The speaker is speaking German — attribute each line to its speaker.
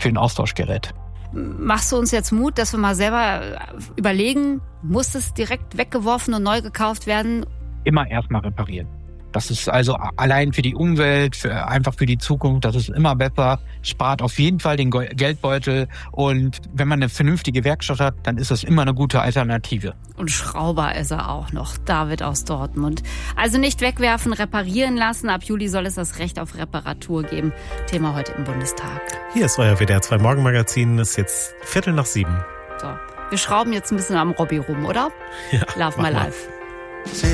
Speaker 1: für ein Austauschgerät.
Speaker 2: Machst du uns jetzt Mut, dass wir mal selber überlegen, muss es direkt weggeworfen und neu gekauft werden?
Speaker 1: Immer erstmal reparieren. Das ist also allein für die Umwelt, einfach für die Zukunft, das ist immer besser. Spart auf jeden Fall den Geldbeutel. Und wenn man eine vernünftige Werkstatt hat, dann ist das immer eine gute Alternative.
Speaker 2: Und Schrauber ist er auch noch, David aus Dortmund. Also nicht wegwerfen, reparieren lassen. Ab Juli soll es das Recht auf Reparatur geben. Thema heute im Bundestag.
Speaker 3: Hier ist euer WDR 2 Morgenmagazin. Es ist jetzt 6:15.
Speaker 2: So, wir schrauben jetzt ein bisschen am Robby rum, oder?
Speaker 3: Ja,
Speaker 2: Love My Life.